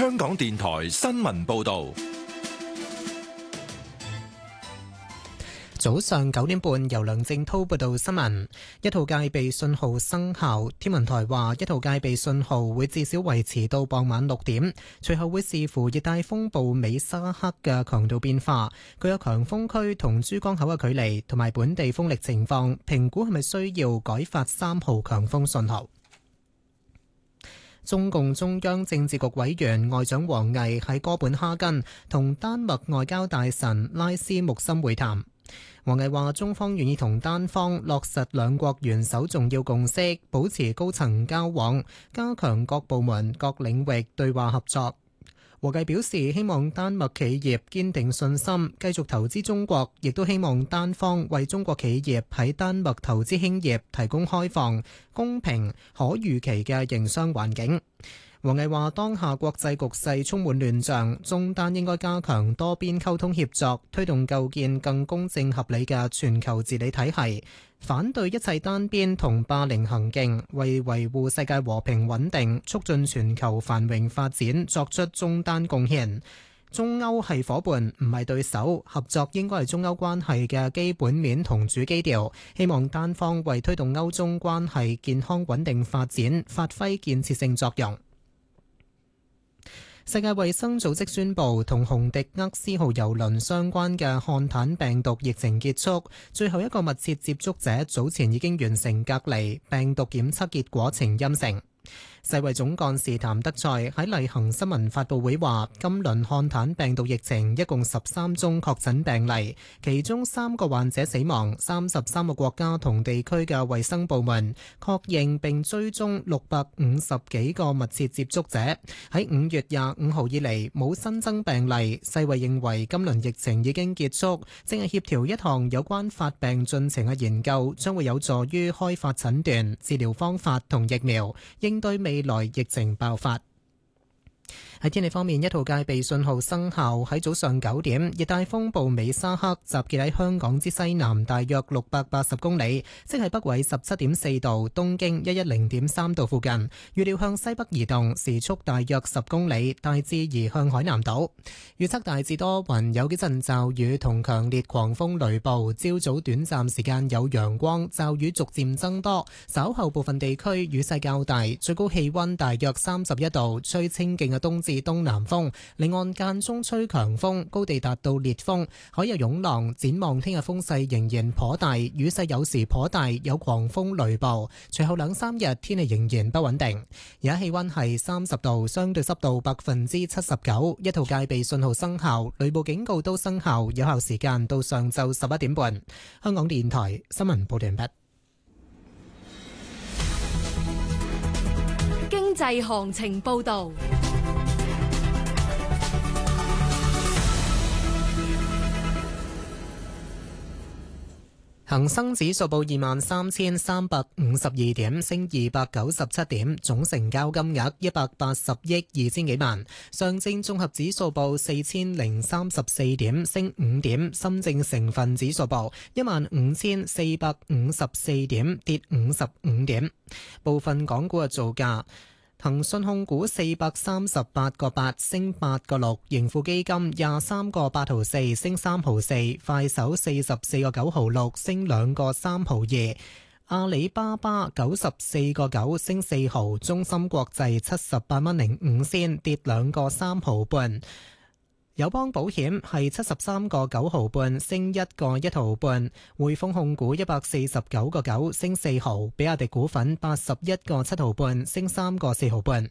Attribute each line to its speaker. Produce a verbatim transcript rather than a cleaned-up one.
Speaker 1: 香港電台新聞報道。
Speaker 2: 早上九點半，由梁正濤報道新聞。一號戒備信號生效，天文台話一號戒備信號會至少維持到傍晚六點，隨後會視乎熱帶風暴美沙克嘅強度變化，佢有強風區同珠江口嘅距離同埋本地風力情況，評估係咪需要改發三號強風信號。中共中央政治局委員外長王毅喺哥本哈根同丹麥外交大臣拉斯穆森會談。王毅話：中方願意同丹方落實兩國元首重要共識，保持高層交往，加強各部門各領域對話合作。王毅表示，希望丹麥企業堅定信心，繼續投資中國，亦都希望丹方為中國企業喺丹麥投資興業提供開放、公平、可預期嘅營商環境。王毅話：當下國際局勢充滿亂象，中丹應該加強多邊溝通協作，推動構建更公正合理嘅全球治理體系，反對一切單邊同霸凌行徑，為維護世界和平穩定、促進全球繁榮發展作出中丹貢獻。中歐係夥伴，唔係對手，合作應該係中歐關係嘅基本面同主基調。希望丹方為推動歐中關係健康穩定發展發揮建設性作用。世界衛生組織宣布，同紅迪厄斯號郵輪相關嘅漢坦病毒疫情結束，最後一個密切接觸者早前已經完成隔離，病毒檢測結果呈陰性。世衛總幹事譚德塞喺例行新聞發佈會話，今輪漢坦病毒疫情一共十三宗確診病例，其中三個患者死亡，三十三個國家同地區嘅衛生部門確認並追蹤六百五十幾個密切接觸者。喺五月廿五號以嚟冇新增病例，世衛認為今輪疫情已經結束，正係協調一項有關發病進程嘅研究，將會有助於開發診斷、治療方法同疫苗，應對未來疫情爆發。喺天氣方面，一號戒備信號生效。喺早上九點，熱帶風暴美沙克集結喺香港之西南大約六百八十公里，即係北緯十七點四度、東經一一零點三度附近。預料向西北移動，時速大約十公里，大致移向海南島。預測大致多雲，有幾陣驟雨同強烈狂風雷暴。朝早短暫時間有陽光，驟雨逐漸增多。稍後部分地區雨勢較大，最高氣溫大約三十一度，吹清勁嘅東至東南風，離岸間中吹強風，高地達到烈風，海有湧浪。展望聽日風勢仍然頗大，雨勢有時頗大，有狂風雷暴。隨後兩三日天氣仍然不穩定。而家氣溫係三十度，相對濕度百分之七十九，一號戒備信號生效，雷暴警告都生效，有效時間到上晝十一點半。香港電台新聞報道完畢。
Speaker 3: 經濟行情報道。
Speaker 2: 恒生指數報二萬三千三百五十二點，升二百九十七點，總成交金額一百八十億二千幾萬。上證綜合指數報四千零三十四點，升五點。深證成分指數報一萬五千四百五十四點，跌五十五點。部分港股嘅造價。騰訊控股四百三十八個八升八個六，盈富基金廿三個八毫四升三毫四，快手四十四個九毫六升兩個三毫二，阿里巴巴九十四個九升四毫，中芯國際七十八蚊零五仙跌兩個三毫半。友邦保險係七十三個九毫半升一個一毫半，匯豐控股一百四十九個九升四毫，比亞迪股份八十一個七毫半升三個四毫半。